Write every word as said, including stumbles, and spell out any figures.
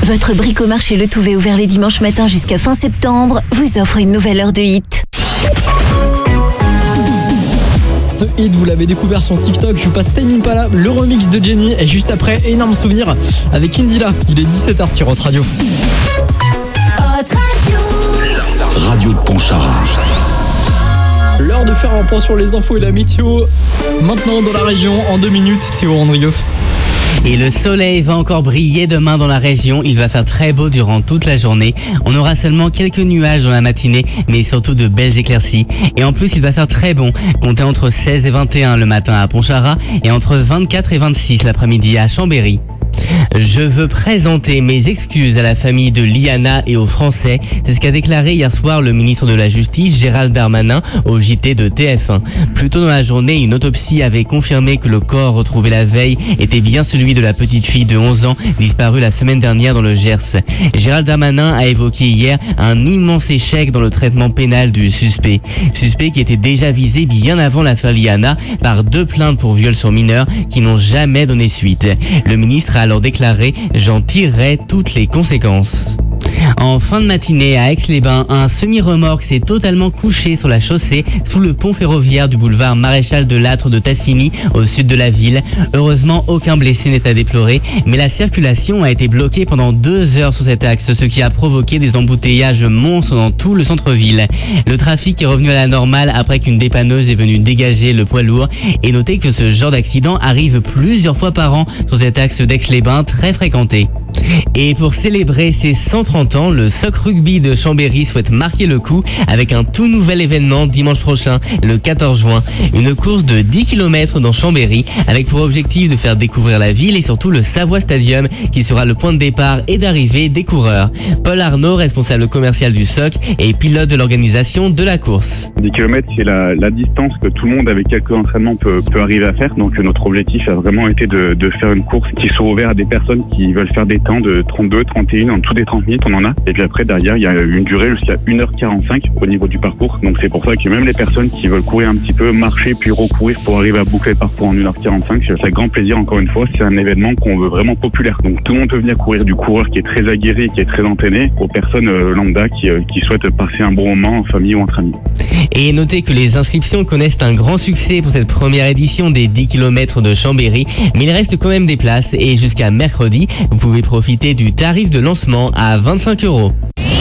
Votre bricomarché Le Touvet ouvert les dimanches matins jusqu'à fin septembre vous offre une nouvelle heure de hit. Ce hit, vous l'avez découvert sur TikTok. Je vous passe Tame Impala, le remix de Jenny. Et juste après, énorme souvenir avec Indila. Il est dix-sept heures sur Hot Radio. Hot Radio. Radio de Pontcharra. L'heure de faire un point sur les infos et la météo. Maintenant dans la région, en deux minutes, Théo Andrieux. Et le soleil va encore briller demain dans la région. Il va faire très beau durant toute la journée. On aura seulement quelques nuages dans la matinée, mais surtout de belles éclaircies. Et en plus, il va faire très bon. Comptez entre seize et vingt et un le matin à Pontcharra et entre vingt-quatre et vingt-six l'après-midi à Chambéry. Je veux présenter mes excuses à la famille de Liana et aux Français. C'est ce qu'a déclaré hier soir le ministre de la Justice, Gérald Darmanin, au J T de T F un. Plus tôt dans la journée, une autopsie avait confirmé que le corps retrouvé la veille était bien celui de la petite fille de onze ans, disparue la semaine dernière dans le Gers. Gérald Darmanin a évoqué hier un immense échec dans le traitement pénal du suspect. Suspect qui était déjà visé bien avant l'affaire Liana par deux plaintes pour viol sur mineur qui n'ont jamais donné suite. Le ministre a alors déclaré « J'en tirerai toutes les conséquences ». En fin de matinée à Aix-les-Bains, un semi-remorque s'est totalement couché sur la chaussée sous le pont ferroviaire du boulevard Maréchal de Lattre de Tassigny au sud de la ville. Heureusement, aucun blessé n'est à déplorer, mais la circulation a été bloquée pendant deux heures sur cet axe, ce qui a provoqué des embouteillages monstres dans tout le centre-ville. Le trafic est revenu à la normale après qu'une dépanneuse est venue dégager le poids lourd. Et notez que ce genre d'accident arrive plusieurs fois par an sur cet axe d'Aix-les-Bains très fréquenté. Et pour célébrer ses cent trente ans, le Soc Rugby de Chambéry souhaite marquer le coup avec un tout nouvel événement dimanche prochain, le quatorze juin. Une course de dix kilomètres dans Chambéry avec pour objectif de faire découvrir la ville et surtout le Savoie Stadium qui sera le point de départ et d'arrivée des coureurs. Paul Arnaud, responsable commercial du Soc et pilote de l'organisation de la course. dix kilomètres, c'est la, la distance que tout le monde avec quelques entraînements peut, peut arriver à faire. Donc notre objectif a vraiment été de, de faire une course qui soit ouverte à des personnes qui veulent faire des temps de trente-deux, trente et un, en dessous des trente minutes, on en a. Et puis après, derrière, il y a une durée jusqu'à une heure quarante-cinq au niveau du parcours. Donc c'est pour ça que même les personnes qui veulent courir un petit peu, marcher puis recourir pour arriver à boucler le parcours en une heure quarante-cinq, c'est avec grand plaisir, encore une fois. C'est un événement qu'on veut vraiment populaire. Donc tout le monde peut venir courir, du coureur qui est très aguerri, qui est très entraîné, aux personnes euh, lambda qui, euh, qui souhaitent passer un bon moment en famille ou entre amis. Et notez que les inscriptions connaissent un grand succès pour cette première édition des dix kilomètres de Chambéry, mais il reste quand même des places et jusqu'à mercredi, vous pouvez profiter du tarif de lancement à vingt-cinq euros.